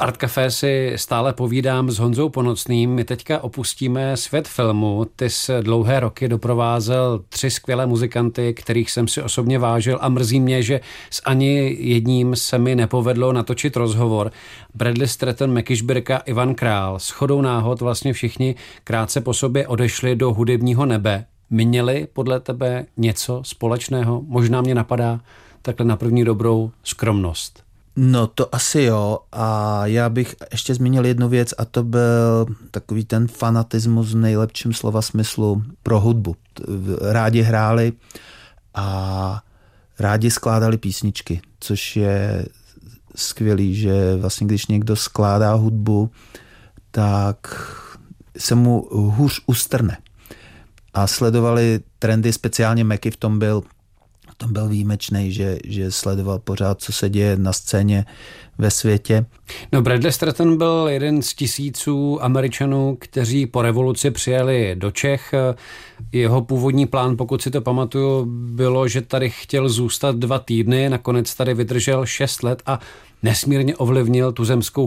Art Café si stále povídám s Honzou Ponocným. My teďka opustíme svět filmu. Ty jsi dlouhé roky doprovázel 3 skvělé muzikanty, kterých jsem si osobně vážil a mrzí mě, že s ani jedním se mi nepovedlo natočit rozhovor. Bradley Stratton, Mackie Šbirka, Ivan Král. Shodou náhod vlastně všichni krátce po sobě odešli do hudebního nebe. Měli podle tebe něco společného? Možná mě napadá takhle na první dobrou skromnost. No to asi jo, a já bych ještě zmínil jednu věc, a to byl takový ten fanatismus v nejlepším slova smyslu pro hudbu. Rádi hráli a rádi skládali písničky, což je skvělý, že vlastně když někdo skládá hudbu, tak se mu hůř ustrne. A sledovali trendy, speciálně Mackie v tom byl výjimečný, že sledoval pořád, co se děje na scéně ve světě. No, Bradley Stratton byl jeden z tisíců Američanů, kteří po revoluci přijeli do Čech. Jeho původní plán, pokud si to pamatuju, bylo, že tady chtěl zůstat 2 týdny, nakonec tady vydržel 6 let a nesmírně ovlivnil tuzemskou